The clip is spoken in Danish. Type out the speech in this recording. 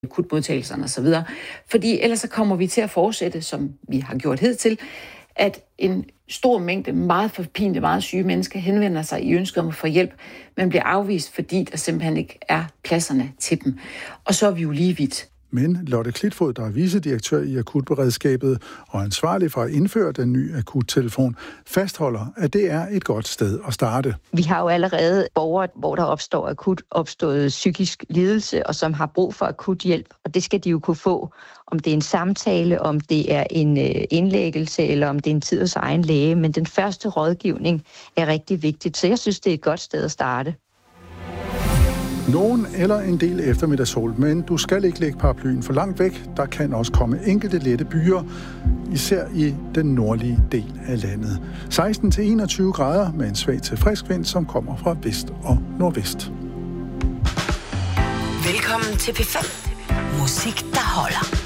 akutmodtagelserne osv. Fordi ellers så kommer vi til at fortsætte, som vi har gjort hidtil, at en stor mængde meget forpinte, meget syge mennesker henvender sig i ønsket om at få hjælp, men bliver afvist, fordi der simpelthen ikke er pladserne til dem. Og så er vi jo lige vidt. Men Lotte Klitfod, der er vicedirektør i akutberedskabet og ansvarlig for at indføre den nye akuttelefon, fastholder, at det er et godt sted at starte. Vi har jo allerede borgere, hvor der opstår akut opstået psykisk lidelse, og som har brug for akut hjælp, og det skal de jo kunne få. Om det er en samtale, om det er en indlæggelse, eller om det er en tid hos egen læge. Men den første rådgivning er rigtig vigtigt, så jeg synes, det er et godt sted at starte. Nogen eller en del eftermiddagssol, men du skal ikke lægge paraplyen for langt væk. Der kan også komme enkelte lette byer, især i den nordlige del af landet. 16-21 grader med en svag til frisk vind, som kommer fra vest og nordvest. Velkommen til P5. Musik, der holder.